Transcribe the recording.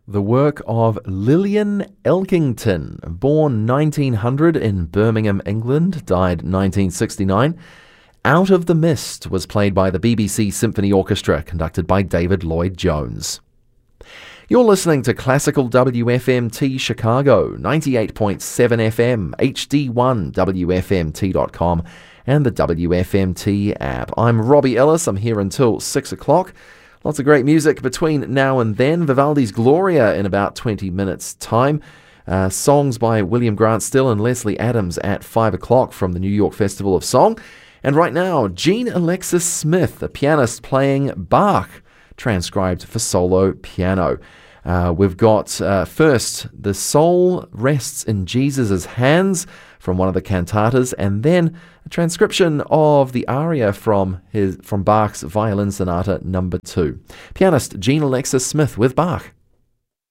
The work of Lillian Elkington, born 1900 in Birmingham, England, died 1969. Out of the Mist was played by the BBC Symphony Orchestra, conducted by David Lloyd-Jones. You're listening to Classical WFMT Chicago, 98.7 FM, HD1, WFMT.com, and the WFMT app. I'm Robbie Ellis. I'm here until 6 o'clock. Lots of great music between now and then. Vivaldi's Gloria in about 20 minutes' time. Songs by William Grant Still and Leslie Adams at 5 o'clock from the New York Festival of Song. And right now, Jean Alexis Smith, a pianist playing Bach, transcribed for solo piano. We've got first, The Soul Rests in Jesus' Hands from one of the cantatas, and then a transcription of the aria from Bach's Violin Sonata No. 2. Pianist Jean Alexis Smith with Bach.